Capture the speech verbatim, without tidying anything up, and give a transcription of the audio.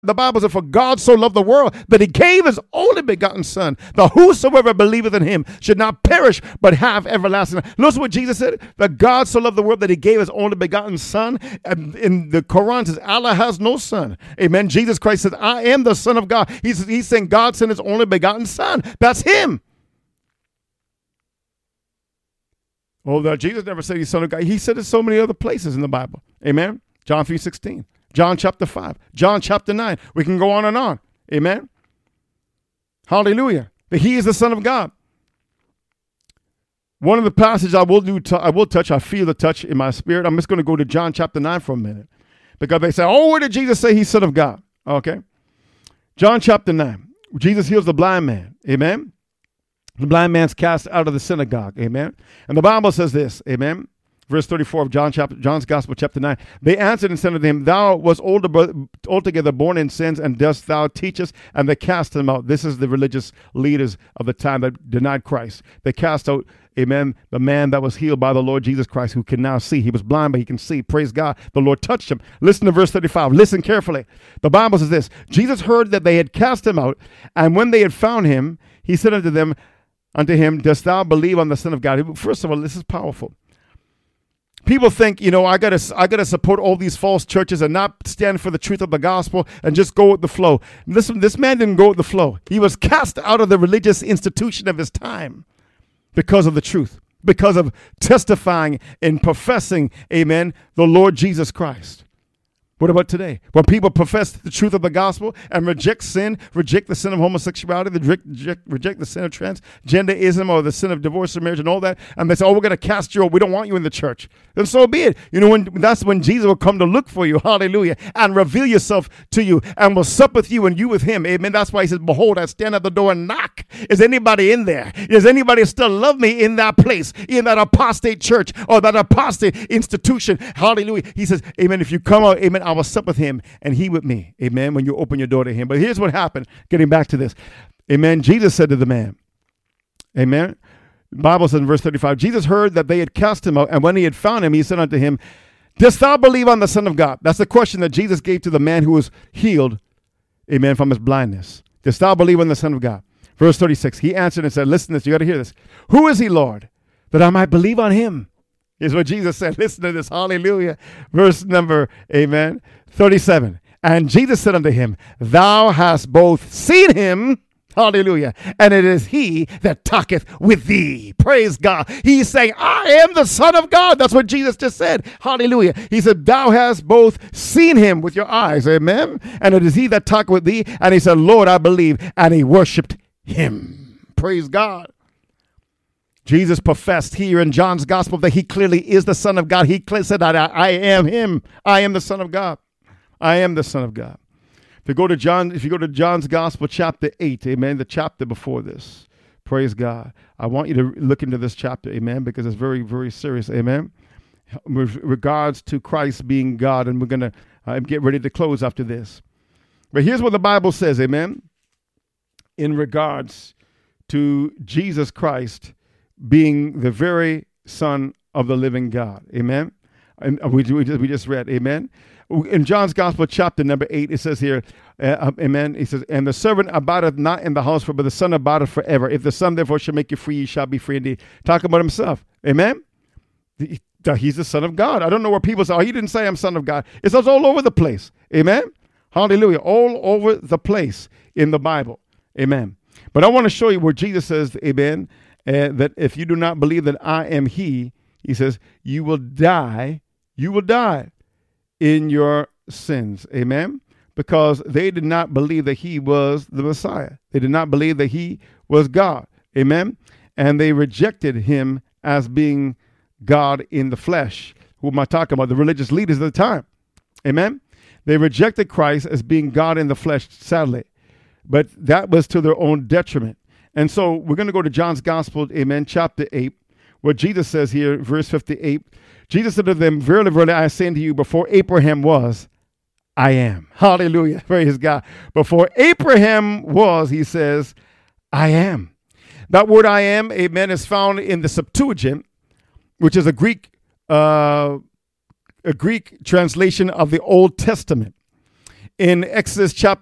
The Bible said, for God so loved the world that he gave his only begotten son, that whosoever believeth in him should not perish, but have everlasting life. Listen what Jesus said, that God so loved the world that he gave his only begotten son. And in the Quran it says, Allah has no son. Amen. Jesus Christ says, I am the Son of God. He's, he's saying God sent his only begotten son. That's him. Oh, that Jesus never said he's Son of God. He said it so many other places in the Bible. Amen. John three sixteen. John chapter five, John chapter nine. We can go on and on. Amen. Hallelujah. That he is the Son of God. One of the passages I will do, t- I will touch, I feel the touch in my spirit. I'm just going to go to John chapter nine for a minute. Because they say, oh, where did Jesus say he's Son of God? Okay. John chapter nine. Jesus heals the blind man. Amen. The blind man's cast out of the synagogue. Amen. And the Bible says this. Amen. Verse thirty-four of John chapter, John's Gospel, chapter nine. They answered and said unto him, thou wast altogether born in sins, and dost thou teach us? And they cast him out. This is the religious leaders of the time that denied Christ. They cast out, amen, the man that was healed by the Lord Jesus Christ, who can now see. He was blind, but he can see. Praise God. The Lord touched him. Listen to verse thirty-five. Listen carefully. The Bible says this. Jesus heard that they had cast him out, and when they had found him, he said unto them, unto him, dost thou believe on the Son of God? First of all, this is powerful. People think, you know, I gotta, I gotta support all these false churches and not stand for the truth of the gospel and just go with the flow. Listen, this man didn't go with the flow. He was cast out of the religious institution of his time because of the truth, because of testifying and professing, amen, the Lord Jesus Christ. What about today? When people profess the truth of the gospel and reject sin, reject the sin of homosexuality, reject, reject, reject the sin of transgenderism or the sin of divorce or marriage and all that, and they say, oh, we're going to cast you out. We don't want you in the church. Then so be it. You know, when that's when Jesus will come to look for you, hallelujah, and reveal yourself to you and will sup with you and you with him. Amen. That's why he says, behold, I stand at the door and knock. Is anybody in there? Does anybody still love me in that place, in that apostate church or that apostate institution? Hallelujah. He says, amen, if you come out, amen, I will sup with him and he with me. Amen. When you open your door to him. But here's what happened. Getting back to this. Amen. Jesus said to the man, amen. The Bible says in verse thirty-five, Jesus heard that they had cast him out, and when he had found him, he said unto him, dost thou believe on the Son of God? That's the question that Jesus gave to the man who was healed, amen, from his blindness. Dost thou believe on the Son of God? Verse thirty-six, he answered and said, listen to this, you got to hear this. Who is he, Lord, that I might believe on him? Is what Jesus said. Listen to this. Hallelujah. Verse number, amen, thirty-seven. And Jesus said unto him, thou hast both seen him, hallelujah, and it is he that talketh with thee. Praise God. He's saying, I am the Son of God. That's what Jesus just said. Hallelujah. He said, thou hast both seen him with your eyes. Amen. And it is he that talketh with thee. And he said, Lord, I believe. And he worshiped him. Praise God. Jesus professed here in John's gospel that he clearly is the Son of God. He said that I, I am him. I am the Son of God. I am the Son of God. If you go to John, if you go to John's Gospel, chapter eight, amen, the chapter before this, praise God. I want you to look into this chapter, amen, because it's very, very serious, amen, with regards to Christ being God, and we're going to uh, get ready to close after this. But here's what the Bible says, amen, in regards to Jesus Christ being the very Son of the living God, amen. And we, we, just, we just read, amen. In John's Gospel, chapter number eight, it says here, uh, amen, he says, and the servant abideth not in the house, for but the Son abideth forever. If the Son therefore shall make you free, you shall be free indeed. Talking about himself, amen. He, he's the Son of God. I don't know where people say, oh, he didn't say I'm Son of God. It's all over the place, amen. Hallelujah, all over the place in the Bible, amen. But I want to show you where Jesus says, amen, uh, that if you do not believe that I am he, he says, you will die, you will die in your sins, amen, because they did not believe that he was the Messiah. They did not believe that he was God, amen, and they rejected him as being God in the flesh. Who am I talking about? The religious leaders of the time, amen. They rejected Christ as being God in the flesh, sadly, but that was to their own detriment. And so we're going to go to John's Gospel, amen, chapter eight, where Jesus says here, verse fifty-eight, Jesus said to them, verily, verily, I say unto you, before Abraham was, I am. Hallelujah. Praise God. Before Abraham was, he says, I am. That word I am, amen, is found in the Septuagint, which is a Greek, uh, a Greek translation of the Old Testament. in Exodus chapter